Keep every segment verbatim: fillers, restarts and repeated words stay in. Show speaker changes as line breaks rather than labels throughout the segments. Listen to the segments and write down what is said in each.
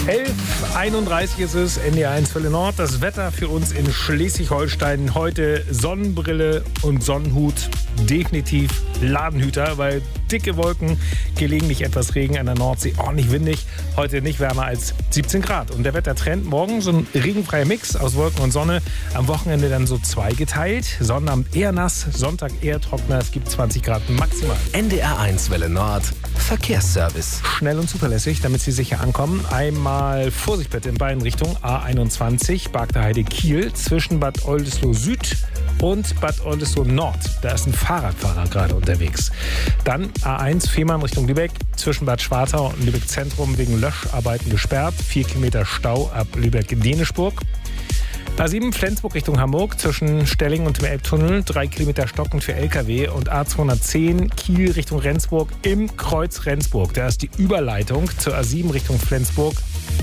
elf Uhr einunddreißig ist es, N D R eins Welle Nord. Das Wetter für uns in Schleswig-Holstein. Heute Sonnenbrille und Sonnenhut. Definitiv Ladenhüter, weil dicke Wolken, gelegentlich etwas Regen an der Nordsee, ordentlich windig. Heute nicht wärmer als siebzehn Grad. Und der Wettertrend morgen so ein regenfreier Mix aus Wolken und Sonne. Am Wochenende dann so zweigeteilt. Sonnabend eher nass, Sonntag eher trockener. Es gibt zwanzig Grad maximal.
N D R eins Welle Nord. Verkehrsservice.
Schnell und zuverlässig, damit Sie sicher ankommen. Einmal Vorsicht bitte in beiden Richtungen. A einundzwanzig, Bargteheide-Kiel, zwischen Bad Oldesloe Süd und Bad Oldesloe Nord. Da ist ein Fahrradfahrer gerade unterwegs. Dann A eins Fehmarn Richtung Lübeck, zwischen Bad Schwartau und Lübeck Zentrum wegen Löscharbeiten gesperrt. Vier Kilometer Stau ab Lübeck-Denisburg. A sieben Flensburg Richtung Hamburg, zwischen Stelling und dem Elbtunnel, drei Kilometer stockend für L K W. Und A zweihundertzehn Kiel Richtung Rendsburg im Kreuz Rendsburg. Da ist die Überleitung zur A sieben Richtung Flensburg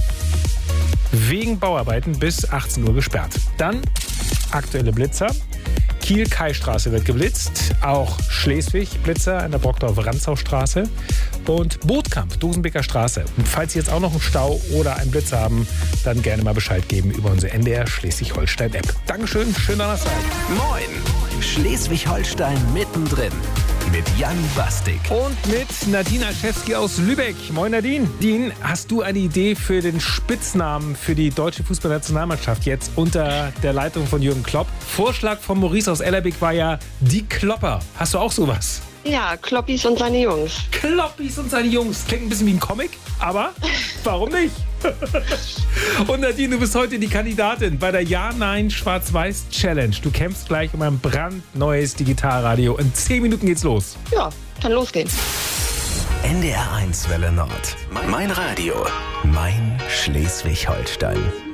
wegen Bauarbeiten bis achtzehn Uhr gesperrt. Dann aktuelle Blitzer. Kiel-Kai-Straße wird geblitzt, auch Schleswig Blitzer an der Brockdorf-Ranzau-Straße und Bootkamp, Dosenbeker Straße. Und falls Sie jetzt auch noch einen Stau oder einen Blitzer haben, dann gerne mal Bescheid geben über unsere N D R Schleswig-Holstein-App. Dankeschön, schönen Donnerstag.
Moin, Schleswig-Holstein mittendrin mit Jan Bastik.
Und mit Nadine Alszewski aus Lübeck. Moin Nadine. Nadine, hast du eine Idee für den Spitznamen für die deutsche Fußballnationalmannschaft jetzt unter der Leitung von Jürgen Klopp? Vorschlag von Maurice aus Ellerbeck war ja die Klopper. Hast du auch sowas?
Ja, Kloppis und seine Jungs.
Kloppis und seine Jungs. Klingt ein bisschen wie ein Comic, aber warum nicht? Und Nadine, du bist heute die Kandidatin bei der Ja-Nein-Schwarz-Weiß-Challenge. Du kämpfst gleich um ein brandneues Digitalradio. In zehn Minuten geht's los.
Ja, kann losgehen.
N D R eins Welle Nord. Mein Radio. Mein Schleswig-Holstein.